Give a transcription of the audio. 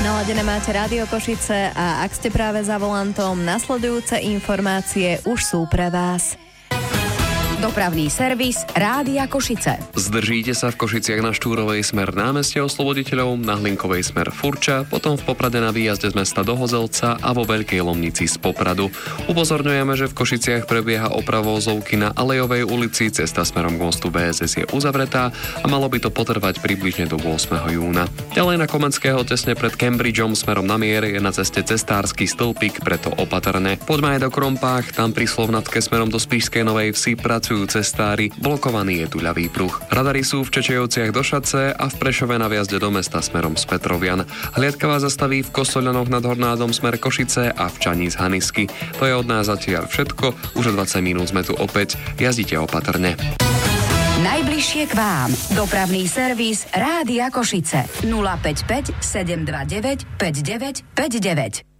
Naladené máte Rádio Košice a ak ste práve za volantom, nasledujúce informácie už sú pre vás. Dopravný servis Rádia Košice. Zdržíte sa v Košiciach na Štúrovej smer námestia Osloboditeľov, na Hlinkovej smer Furča, potom v Poprade na výjazde z mesta do Hozelca a vo Veľkej Lomnici z Popradu. Upozorňujeme, že v Košiciach prebieha oprava vozovky na Alejovej ulici, cesta smerom k mostu BSS je uzavretá a malo by to potrvať približne do 8. júna. Ďalej na Komenského tesne pred Cambridgeom smerom na Mier je na ceste cestársky stĺpik, preto opatrne. Poďme aj do Krompách, tam pri Slovnatke smerom do Spišskej Novej Vsi cestári, blokovaný je tu ľavý pruh. Radary sú v Čečejovciach do Šace a v Prešove na vjazde do mesta smerom z Petrovian. Hliadka vás zastaví v Kostoľanoch nad Hornádom smer Košice a v Čaní z Hanisky. To je od nás zatiaľ všetko, už o 20 minút sme tu opäť, jazdite opatrne. Najbližšie k vám. Dopravný servis Rádia Košice 055 729 5959.